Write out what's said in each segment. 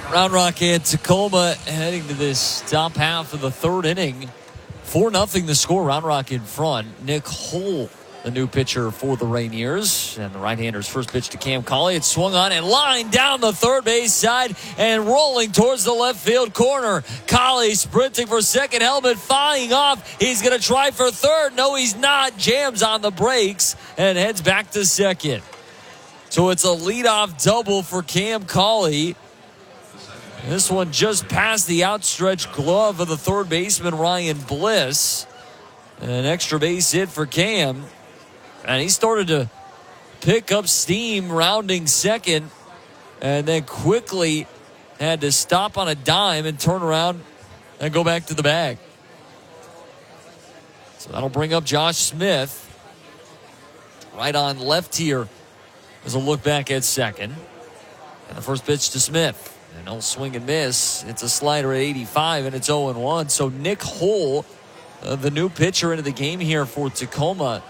Round Rock and Tacoma heading to this top half of the third inning. 4-0 the score. Round Rock in front. Nick Hull, the new pitcher for the Rainiers. And the right-hander's first pitch to Cam Cauley. It's swung on and lined down the third base side and rolling towards the left field corner. Cauley sprinting for second, helmet flying off. He's going to try for third. No, he's not. Jams on the brakes and heads back to second. So it's a leadoff double for Cam Cauley. This one just past the outstretched glove of the third baseman, Ryan Bliss. An extra base hit for Cam. And he started to pick up steam rounding second. And then quickly had to stop on a dime and turn around and go back to the bag. So that'll bring up Josh Smith. Right on left here as a look back at second. And the first pitch to Smith. And he'll swing and miss. It's a slider at 85, and it's 0-1. So Nick Hull, the new pitcher into the game here for Tacoma,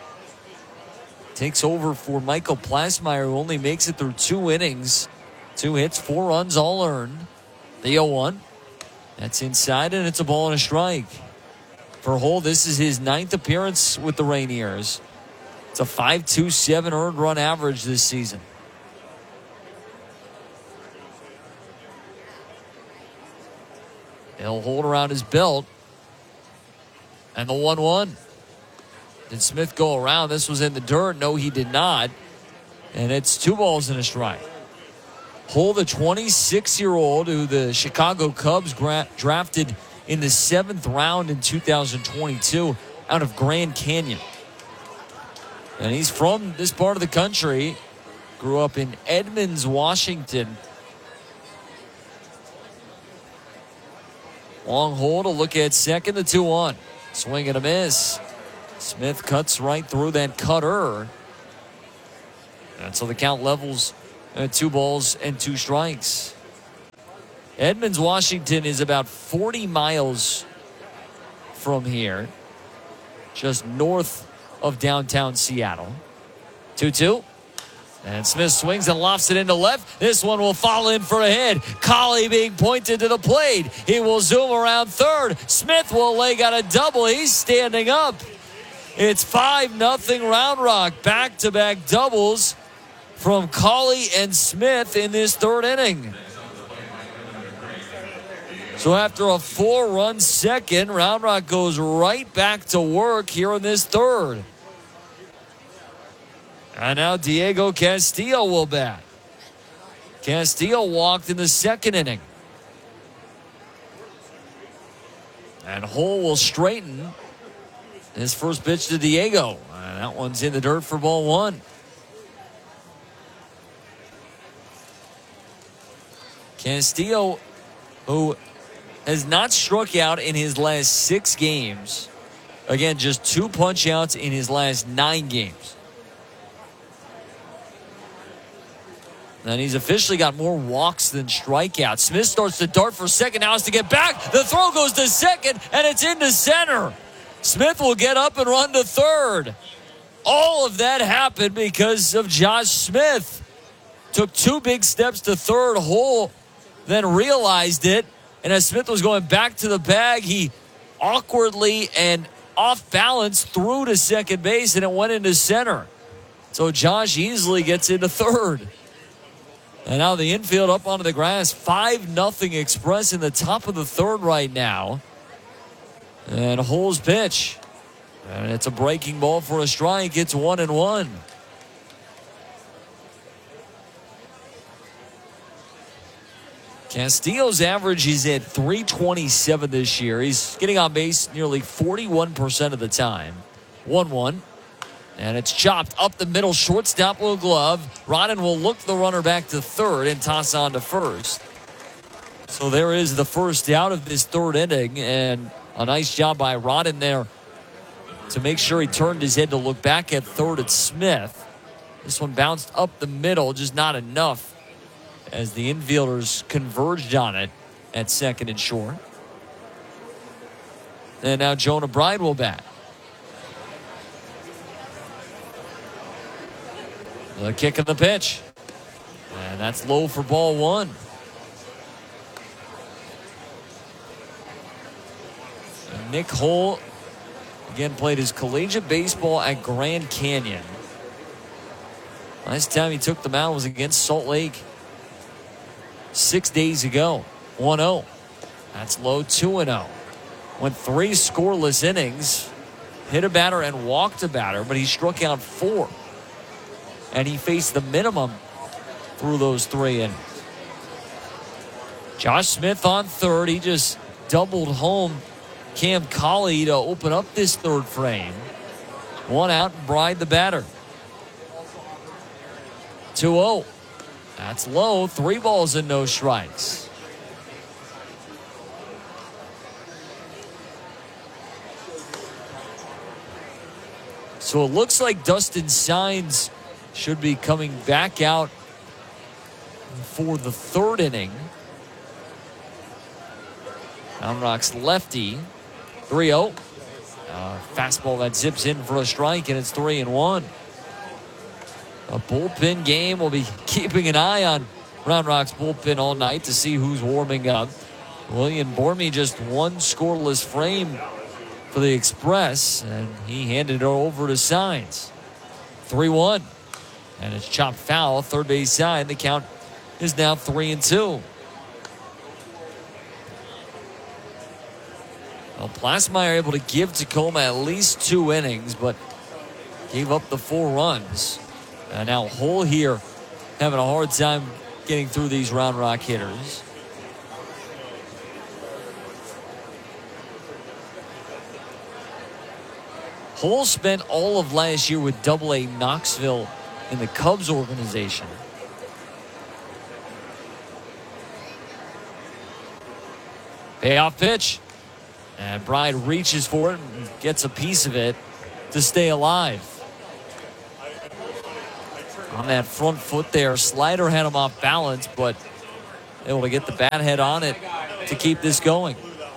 takes over for Michael Plasmeyer, who only makes it through 2 innings. 2 hits, 4 runs, all earned. The 0-1. That's inside, and it's a ball and a strike. For Hull, this is his 9th appearance with the Rainiers. It's a 5.27 earned run average this season. He'll hold around his belt. And the 1-1. Did Smith go around? This was in the dirt. No, he did not. And it's 2 balls and a strike. Hull, the 26-year-old who the Chicago Cubs drafted in the 7th round in 2022 out of Grand Canyon. And he's from this part of the country. Grew up in Edmonds, Washington. Long hold, a look at second, the 2-1. Swing and a miss. Smith cuts right through that cutter. And so the count levels at 2 balls and 2 strikes. Edmonds, Washington is about 40 miles from here. Just north of downtown Seattle. 2-2. And Smith swings and lofts it into left. This one will fall in for a hit. Cauley being pointed to the plate. He will zoom around third. Smith will leg out a double. He's standing up. It's 5-0 Round Rock. Back-to-back doubles from Cauley and Smith in this third inning. So after a 4-run second, Round Rock goes right back to work here in this third. And now Diego Castillo will bat. Castillo walked in the second inning. And Hull will straighten his first pitch to Diego. And that one's in the dirt for ball 1. Castillo, who has not struck out in his last 6 games. Again, just 2 punch outs in his last 9 games. And he's officially got more walks than strikeouts. Smith starts to dart for second. Now has to get back. The throw goes to second, and it's into center. Smith will get up and run to third. All of that happened because of Josh Smith. Took 2 big steps to third. Hull then realized it. And as Smith was going back to the bag, he awkwardly and off balance threw to second base, and it went into center. So Josh easily gets into third. And now the infield up onto the grass. 5-0 Express in the top of the third right now. And Hull's pitch. And it's a breaking ball for a strike. It's 1-1. Castillo's average is at .327 this year. He's getting on base nearly 41% of the time. 1-1. And it's chopped up the middle. Shortstop will glove. Rodden will look the runner back to third and toss on to first. So there is the first out of this third inning. And a nice job by Rodden there to make sure he turned his head to look back at third at Smith. This one bounced up the middle, just not enough as the infielders converged on it at second and short. And now Jonah Bride will bat. The kick of the pitch. And that's low for ball 1. Nick Hull, again, played his collegiate baseball at Grand Canyon. Last time he took the mound was against Salt Lake 6 days ago. 1-0. That's low. 2-0. Went 3 scoreless innings. Hit a batter and walked a batter, but he struck out 4. And he faced the minimum through those 3 innings. Josh Smith on third. He just doubled home Cam Colley to open up this third frame. 1 out, and Bride the batter. 2-0. That's low. 3 balls and no strikes. So it looks like Dustin Signs should be coming back out for the 3rd inning. Round Rock's lefty. 3-0. Fastball that zips in for a strike, and it's 3-1. A bullpen game. We'll be keeping an eye on Round Rock's bullpen all night to see who's warming up. William Bormy just 1 scoreless frame for the Express, and he handed it over to Signs. 3-1. And it's chopped foul, third base side. The count is now 3-2. Well, Plasmeyer able to give Tacoma at least 2 innings, but gave up the 4 runs. And now Hull here having a hard time getting through these Round Rock hitters. Hull spent all of last year with Double-A Knoxville in the Cubs organization. Payoff pitch. And Bride reaches for it and gets a piece of it to stay alive. On that front foot there, slider had him off balance, but able to get the bat head on it to keep this going.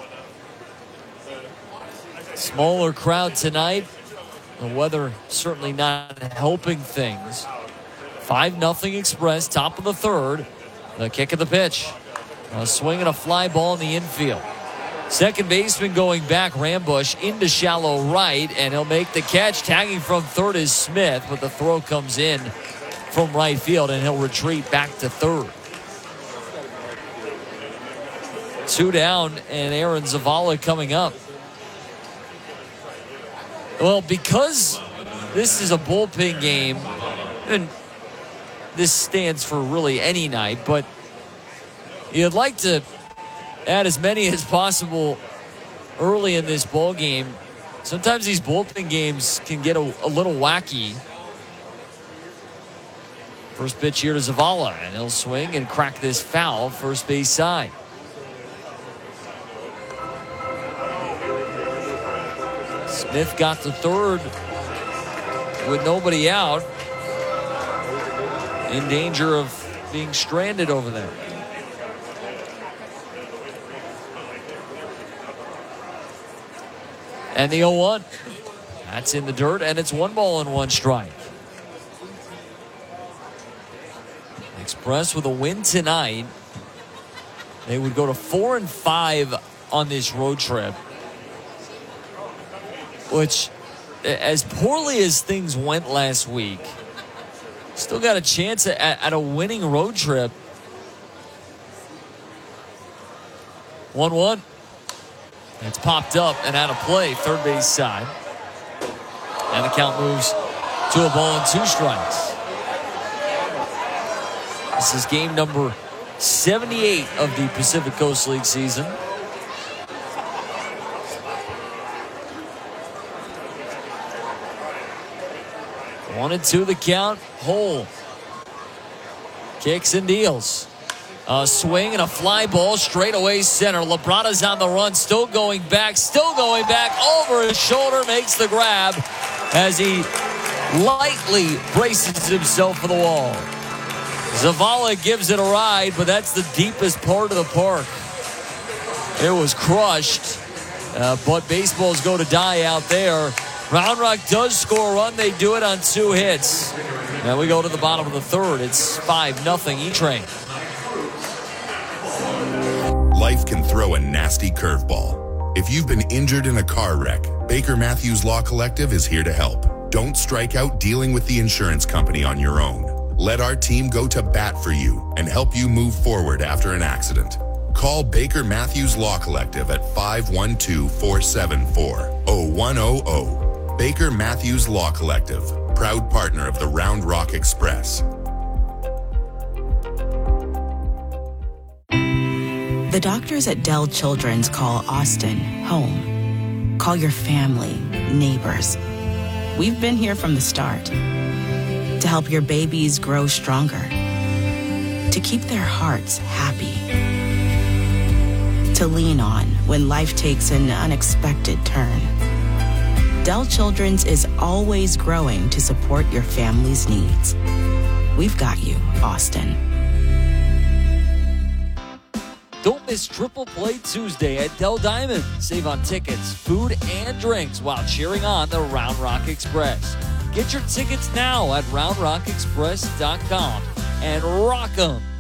Smaller crowd tonight. The weather certainly not helping things. 5-0 Express, top of the 3rd. The kick of the pitch. A swing and a fly ball in the infield. Second baseman going back, Rambush into shallow right, and he'll make the catch. Tagging from 3rd is Smith, but the throw comes in from right field, and he'll retreat back to 3rd. 2 down, and Aaron Zavala coming up. Well, because this is a bullpen game, and this stands for really any night, but you'd like to add as many as possible early in this ball game. Sometimes these bullpen games can get a little wacky. First pitch here to Zavala, and he'll swing and crack this foul first base side. Smith got to 3rd with nobody out, in danger of being stranded over there. And the 0-1. That's in the dirt, and it's 1 ball and 1 strike. Express with a win tonight. They would go to 4-5 on this road trip, which, as poorly as things went last week, still got a chance at a winning road trip. 1-1. It's popped up and out of play, third base side. And the count moves to 1 ball and 2 strikes. This is game number 78 of the Pacific Coast League season. One and 2 the count. Hull kicks and deals. A swing and a fly ball straight away center. Labrada's on the run, still going back over his shoulder, makes the grab as he lightly braces himself for the wall. Zavala gives it a ride, but that's the deepest part of the park. It was crushed, but baseballs go to die out there. Round Rock does score a run. They do it on 2 hits. Now we go to the bottom of the 3rd. It's 5-0 E-Train. Life can throw a nasty curveball, If you've been injured in a car wreck, Baker Matthews Law Collective is here to help. Don't strike out dealing with the insurance company on your own. Let our team go to bat for you and help you move forward after an accident. Call Baker Matthews Law Collective at 512-474-0100. Baker Matthews Law Collective, proud partner of the Round Rock Express. The doctors at Dell Children's call Austin home. Call your family, neighbors. We've been here from the start to help your babies grow stronger, to keep their hearts happy, to lean on when life takes an unexpected turn. Dell Children's is always growing to support your family's needs. We've got you, Austin. Don't miss Triple Play Tuesday at Dell Diamond. Save on tickets, food, and drinks while cheering on the Round Rock Express. Get your tickets now at roundrockexpress.com and rock 'em.